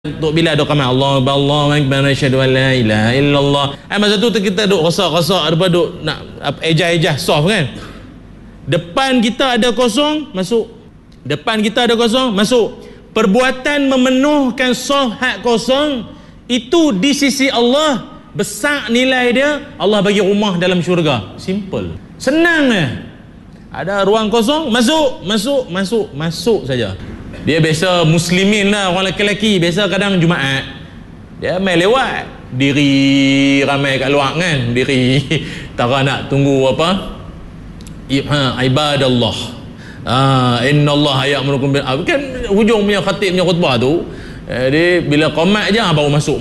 Untuk bila duk kamar Allah Akbar asyhadu an la ilaha illallah. Masa tu kita duk rosak-rosak depa duk nak ejah-ejah soft kan. Depan kita ada kosong, masuk. Depan kita ada kosong, masuk. Perbuatan memenuhkan soft hak kosong itu di sisi Allah besar nilai dia. Allah bagi rumah dalam syurga. Simple. Senang ada ruang kosong, masuk saja. Dia biasa muslimin lah, orang lelaki biasa kadang Jumaat dia main lewat, diri ramai kat luar kan, diri tara nak tunggu apa ibadallah, innallah ya'murukum bil kan hujung punya khatib punya khutbah tu. Dia bila qamat je baru masuk.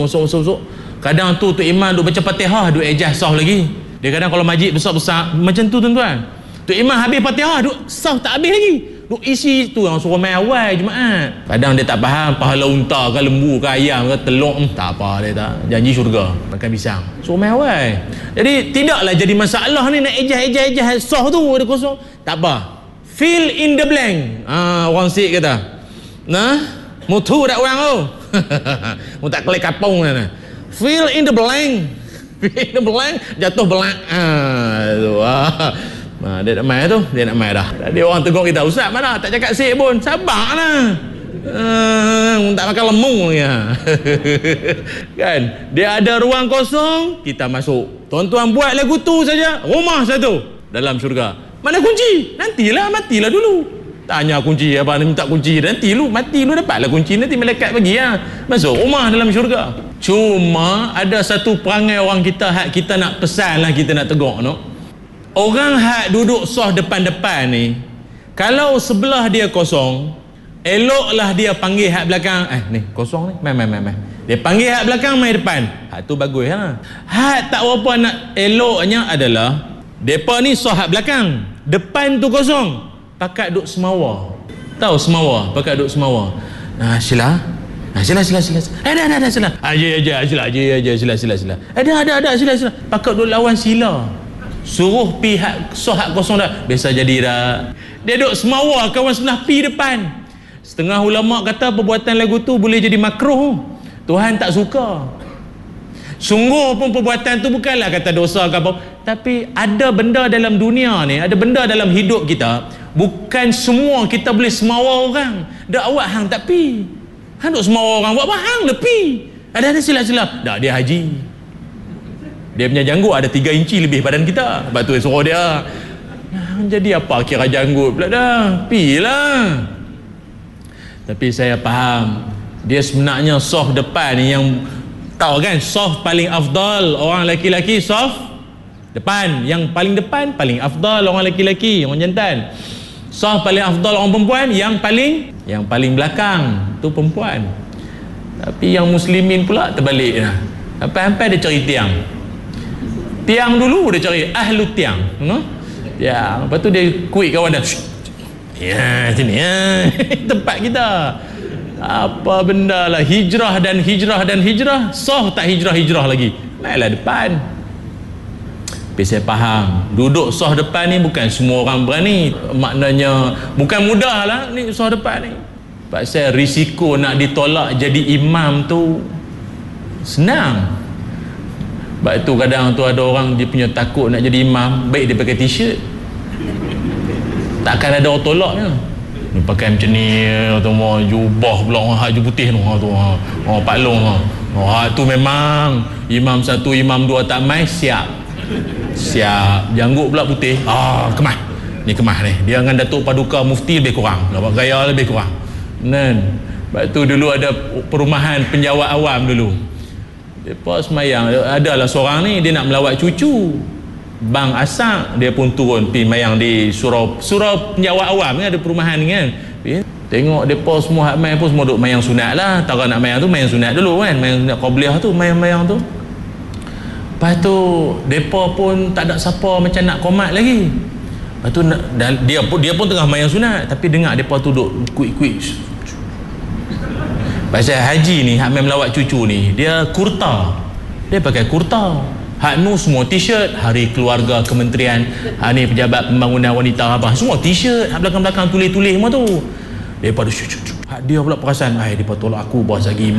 Kadang tu imam duk baca Fatihah duk ejah sah lagi. Dia kadang kalau majlis besar-besar macam tu tuan-tuan, tu imam habis Fatihah duk sah tak habis lagi, duk isi tu yang suruh main awal Jumaat. Kadang dia tak faham pahala unta ke lembu ke ayam ke telur, tak apa, dia tak janji syurga makan pisang, suruh main awal. Jadi tidaklah jadi masalah ni nak ejah sah tu ada kosong, tak apa, fill in the blank. Orang Sik kata mutu dak orang tu mu tak kelek kapung kan, fill in the blank, jatuh belak tu. Dia nak main tu, dia nak main dah. Tadi orang tegur kita, ustaz mana tak cakap Sik pun, sabarlah. Tak makan lemung ya. Kan? Dia ada ruang kosong, kita masuk. Tuan-tuan buat lagu tu saja, rumah satu dalam syurga. Mana kunci? Nantilah, matilah dulu. Tanya kunci apa, minta kunci, nanti lu mati lu dapatlah kunci, nanti malaikat bagi masuk rumah dalam syurga. Cuma ada satu perangai orang kita, hak kita nak pesan lah, kita nak tegur no. Orang hak duduk soh depan-depan ni, kalau sebelah dia kosong, eloklah dia panggil hak belakang, ni kosong ni, main. Dia panggil hak belakang, main depan. Hak tu bagus lah. Hak tak apa nak eloknya adalah depa ni soh hak belakang, depan tu kosong, pakat duk semawa. Tahu semawa, pakat duk semawa. Sila. Dah sila. Sila. Ada sila. Pakat duk lawan sila. Suruh pihak sohak kosong dah biasa jadi dah. Dia duk semawa kawan sebelah pi depan. Setengah ulama kata perbuatan lagu tu boleh jadi makruh. Tuhan tak suka. Sungguh pun perbuatan tu bukanlah kata dosa ke apa, tapi ada benda dalam dunia ni, ada benda dalam hidup kita, bukan semua kita boleh semawa orang. Dak awak hang tak pi. Hang duk semawa orang buat apa hang lepi. Ada sila. Dak dia haji. Dia punya janggut ada 3 inci lebih badan kita. Sebab tu suruh dia. Jadi apa kira janggut pula dah. Pilah. Tapi saya faham. Dia sebenarnya soft depan ni yang tahu kan, soft paling afdal. Orang lelaki-lelaki soft depan. Yang paling depan paling afdal orang lelaki-lelaki, orang jantan. Soft paling afdal orang perempuan, yang paling belakang tu perempuan. Tapi yang muslimin pula terbalik dah. Sampai dia cari tiang dulu, dia cari ahlu tiang, ya, lepas tu dia kuik kawan dah, ya sini ya tempat kita. Apa benda lah, hijrah dan soh tak hijrah lagi, naiklah depan. Tapi saya faham duduk soh depan ni bukan semua orang berani, maknanya bukan mudah lah ni soh depan ni. Sebab saya risiko nak ditolak jadi imam tu senang. Sebab tu kadang tu ada orang dia punya takut nak jadi imam, baik dia pakai t-shirt, takkan ada orang tolaknya. Ni pakai macam ni tu, jubah pula orang hak putih tu, orang paklong tu memang imam 1, imam 2 tak mai siap janggut pula putih, kemah ni dia dengan Datuk Paduka Mufti lebih kurang, nampak gaya lebih kurang kan. Sebab tu dulu ada perumahan penjawat awam dulu, depa semayang, adalah seorang ni dia nak melawat cucu Bang Asak, dia pun turun pi mayang di surau penjawat awam ni, ada perumahan ni kan. Tengok depa semua hak mai pun semua duk mayang sunat lah. Tara nak mayang tu mayang sunat dulu kan, mayang sunat qabliyah tu, mayang tu. Lepas tu depa pun tak ada siapa macam nak qomat lagi. Lepas tu dia pun tengah mayang sunat, tapi dengar depa tu duk kuik-kuik. Pasal haji ni, hak main melawat cucu ni, dia kurta. Dia pakai kurta. Hak nu semua t-shirt, Hari Keluarga Kementerian, ni Pejabat Pembangunan Wanita apa, semua t-shirt, hak belakang-belakang tulis-tulis semua tu. Daripada hak dia pula perasan, dia tolak aku bos lagi